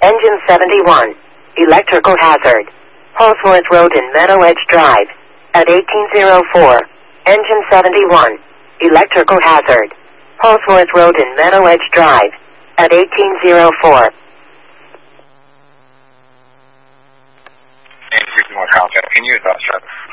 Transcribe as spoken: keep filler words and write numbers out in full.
Engine seventy-one. Electrical hazard. Holsworth Road in Meadow Edge Drive. At eighteen oh four. Engine seventy-one. Electrical hazard. Holsworth Road in Meadow Edge Drive. At eighteen oh four. And three more contact. Can you advise, Trevor?